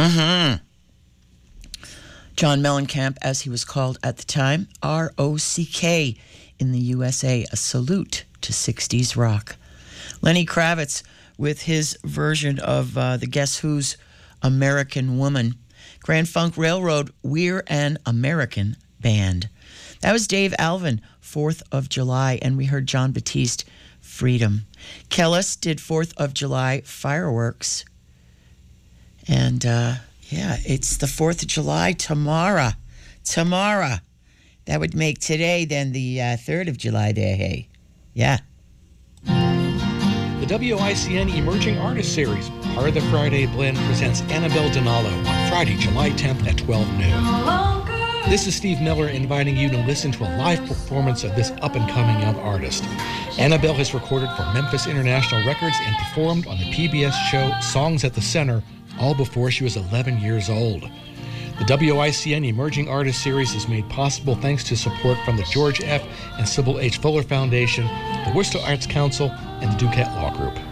Mm-hmm. John Mellencamp, as he was called at the time, R-O-C-K in the USA, a salute to 60s rock. Lenny Kravitz with his version of the Guess Who's American Woman. Grand Funk Railroad, We're an American Band. That was Dave Alvin, 4th of July, and we heard John Batiste, Freedom. Kellis did 4th of July fireworks. And it's the 4th of July tomorrow. That would make today then the 3rd of July there, hey. Yeah. The WICN Emerging Artist Series, part of the Friday Blend, presents Annabelle Donalo on Friday, July 10th at 12 noon. This is Steve Miller inviting you to listen to a live performance of this up-and-coming young artist. Annabelle has recorded for Memphis International Records and performed on the PBS show Songs at the Center, all before she was 11 years old. The WICN Emerging Artist Series is made possible thanks to support from the George F. and Sybil H. Fuller Foundation, the Worcester Arts Council, and the Duquette Law Group.